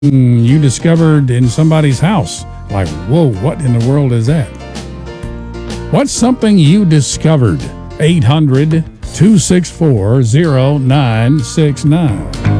you discovered in somebody's house. Like, whoa, what in the world is that? What's something you discovered? 800 264 0969.